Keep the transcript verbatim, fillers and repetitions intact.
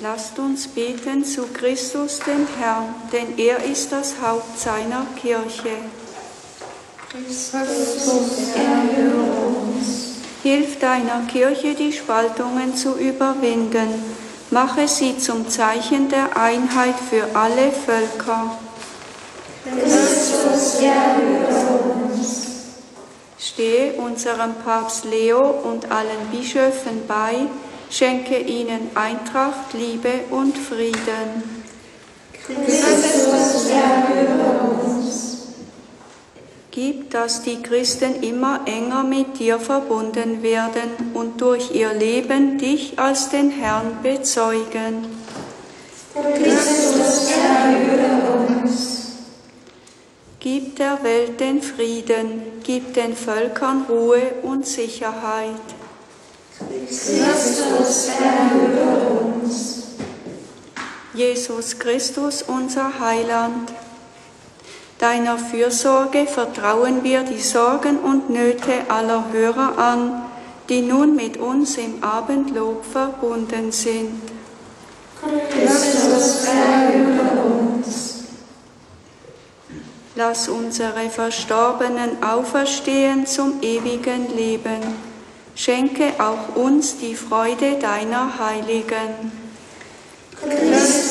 Lasst uns beten zu Christus, den Herrn, denn er ist das Haupt seiner Kirche. Christus, erhöre uns. Hilf deiner Kirche, die Spaltungen zu überwinden. Mache sie zum Zeichen der Einheit für alle Völker. Christus, erhöre uns. Stehe unserem Papst Leo und allen Bischöfen bei, schenke ihnen Eintracht, Liebe und Frieden. Christus, erhöre uns. Gib, dass die Christen immer enger mit dir verbunden werden und durch ihr Leben dich als den Herrn bezeugen. Christus, erhöre uns. Gib der Welt den Frieden, gib den Völkern Ruhe und Sicherheit. Christus, erhöre uns. Jesus Christus, unser Heiland, deiner Fürsorge vertrauen wir die Sorgen und Nöte aller Hörer an, die nun mit uns im Abendlob verbunden sind. Christus, erhöre uns. Lass unsere Verstorbenen auferstehen zum ewigen Leben. Schenke auch uns die Freude deiner Heiligen. Christus,